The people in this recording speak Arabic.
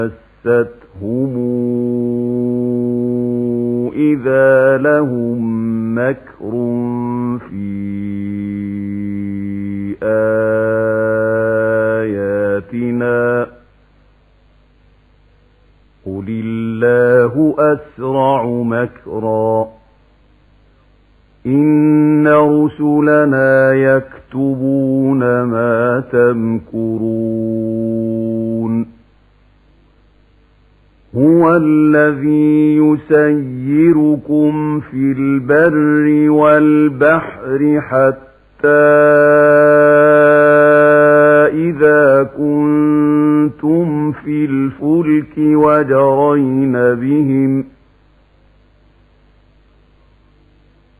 مستهم إذا لهم مكر في آياتنا قل الله أسرع مكرا إن رسلنا يكتبون ما تمكرون هو الذي يسيركم في البر والبحر حتى إذا كنتم في الفلك وجرين بهم